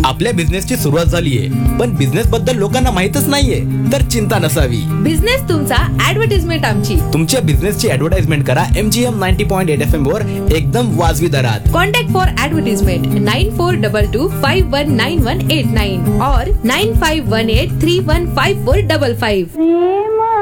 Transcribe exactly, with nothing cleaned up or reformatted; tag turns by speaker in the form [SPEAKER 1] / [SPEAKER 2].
[SPEAKER 1] आपल्या बिझनेसची सुरुवात झालीये पण बिझनेस बद्दल लोकांना माहितच नाहीये, तर चिंता नसावी.
[SPEAKER 2] बिझनेस तुमचा, ऍडव्हर्टाइजमेंट आमची.
[SPEAKER 1] तुमच्या बिझनेसची ऍडव्हर्टाइजमेंट करा MGM ninety point eight F M वर एकदम वाजवी दरात.
[SPEAKER 2] Contact for advertisement nine four double two five one nine one eight nine और nine five one eight three one five four double five.